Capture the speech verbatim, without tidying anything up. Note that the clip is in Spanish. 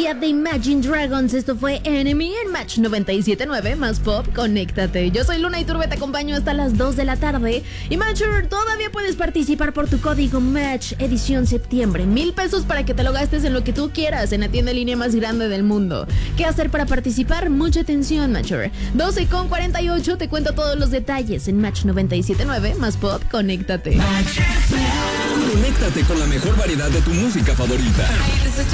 Utopia de Imagine Dragons. Esto fue Enemy en Match noventa y siete punto nueve, más pop, conéctate. Yo soy Luna Iturbe, te acompaño hasta las dos de la tarde. Y Matcher, todavía puedes participar por tu código Match edición septiembre. Mil pesos para que te lo gastes en lo que tú quieras en la tienda en línea más grande del mundo. ¿Qué hacer para participar? Mucha atención, Matcher. doce con cuarenta y ocho, te cuento todos los detalles en Match noventa y siete punto nueve, más pop, conéctate. Conéctate con la mejor variedad de tu música favorita.